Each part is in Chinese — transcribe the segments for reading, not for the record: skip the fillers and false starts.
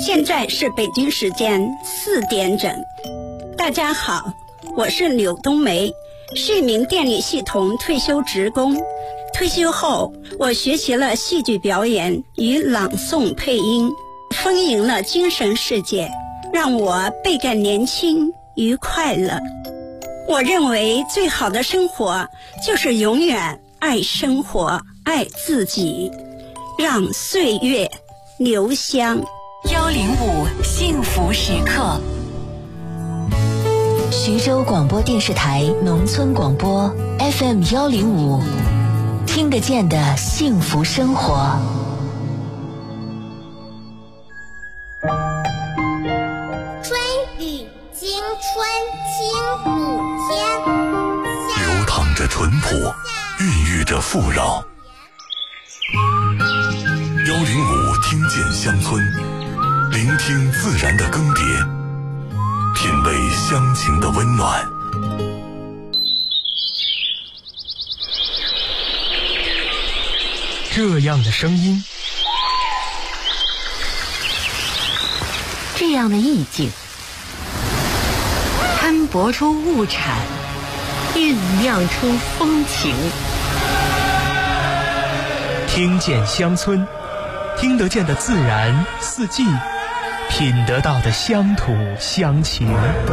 现在是北京时间4点整。大家好，我是柳冬梅，是一名电力系统退休职工。退休后，我学习了戏剧表演与朗诵配音，丰盈了精神世界，让我倍感年轻与快乐。我认为最好的生活就是永远爱生活，爱自己，让岁月留香。 105幸福时刻，徐州广播电视台农村广播 FM 105，听得见的幸福生活。 春雨惊春清谷间， 流淌着淳朴，孕育着富饶。105听见乡村，聆听自然的更迭，品味乡情的温暖。 这样的声音， 这样的意境，摊薄出物产，酝酿出风情。 听见乡村，听得见的自然四季，品得到的乡土乡情。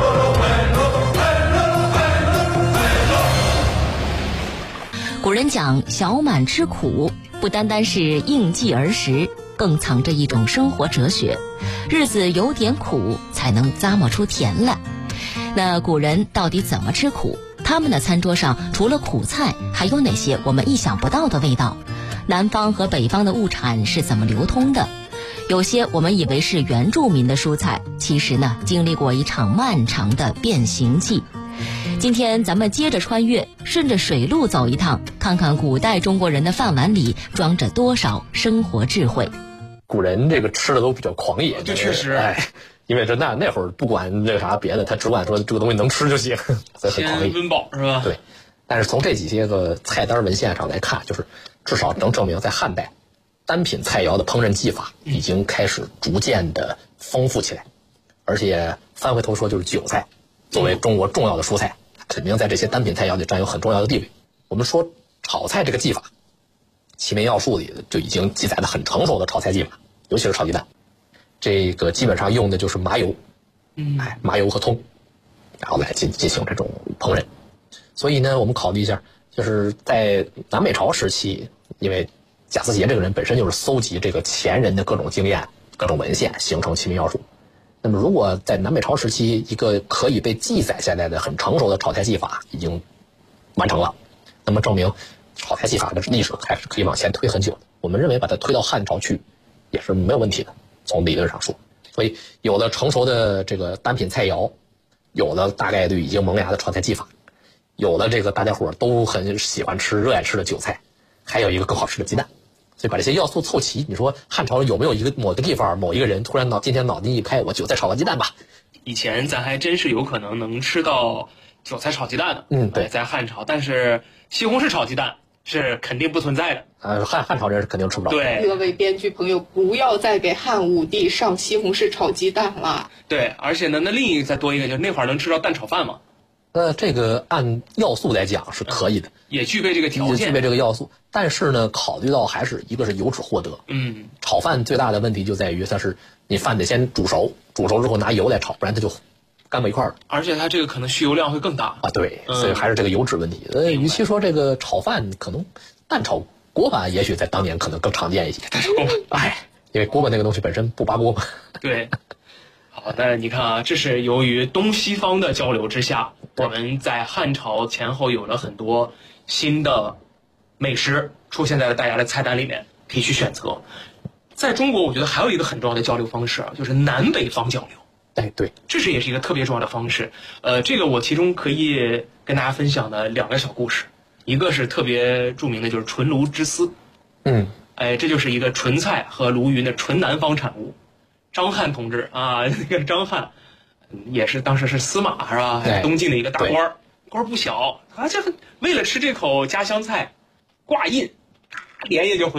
古人讲小满吃苦，不单单是应季而食，更藏着一种生活哲学。日子有点苦，才能咂摸出甜来。那古人到底怎么吃苦？他们的餐桌上除了苦菜，还有哪些我们意想不到的味道？南方和北方的物产是怎么流通的？有些我们以为是原住民的蔬菜，其实呢，经历过一场漫长的变形记。今天咱们接着穿越，顺着水路走一趟，看看古代中国人的饭碗里装着多少生活智慧。 古人这个吃的都比较狂野， 这确实， 因为那会儿不管这个啥别的，他只管说这个东西能吃就行，所以很狂野。 先温饱是吧？ 对，但是从这几些个菜单文献上来看，就是至少能证明在汉代，单品菜肴的烹饪技法已经开始逐渐的丰富起来，而且翻回头说就是韭菜，作为中国重要的蔬菜，肯定在这些单品菜肴里占有很重要的地位。我们说炒菜这个技法，《齐民要术》里就已经记载的很成熟的炒菜技法，尤其是炒鸡蛋，这个基本上用的就是麻油，麻油和葱，然后来进行这种烹饪。所以呢，我们考虑一下，就是在南北朝时期，因为贾思勰这个人本身就是搜集这个前人的各种经验、各种文献，形成《齐民要术》。那么如果在南北朝时期，一个可以被记载下来的很成熟的炒菜技法已经完成了，那么证明炒菜技法的历史还是可以往前推很久的。我们认为把它推到汉朝去也是没有问题的，从理论上说。所以有了成熟的这个单品菜肴，有了大概率已经萌芽的炒菜技法，有了这个大家伙都很喜欢吃、热爱吃的韭菜，还有一个更好吃的鸡蛋。所以把这些要素凑齐，你说汉朝有没有某个地方某一个人突然今天脑筋一拍，我韭菜炒个鸡蛋吧？ 以前咱还真是有可能能吃到韭菜炒鸡蛋的， 对， 在汉朝，但是西红柿炒鸡蛋是肯定不存在的。 汉朝人是肯定吃不着。 对， 各位编剧朋友，不要再给汉武帝上西红柿炒鸡蛋了。 对，而且呢，那另一个再多一个，就是那会儿能吃到蛋炒饭吗？ 这个按要素来讲是可以的， 也具备这个条件， 也具备这个要素。但是呢，考虑到还是一个是油脂获得，炒饭最大的问题就在于它是你饭得先煮熟，煮熟之后拿油来炒，不然它就干到一块儿了。 而且它这个可能需油量会更大啊，对，所以还是这个油脂问题。与其说这个炒饭，可能蛋炒锅巴也许在当年可能更常见一些。因为锅巴那个东西本身不拔锅嘛。 对。好，那你看啊，这是由于东西方的交流之下，我们在汉朝前后有了很多新的美食出现在了大家的菜单里面，可以去选择。在中国，我觉得还有一个很重要的交流方式啊，就是南北方交流。 对， 这是也是一个特别重要的方式。这个我其中可以跟大家分享的2个小故事，一个是特别著名的，就是纯鲈之丝。这就是一个纯菜和鲈鱼的纯南方产物。张翰同志啊，那个张翰也是当时是司马是吧？东晋的一个大官，官不小，他这为了吃这口家乡菜，挂印，连夜就回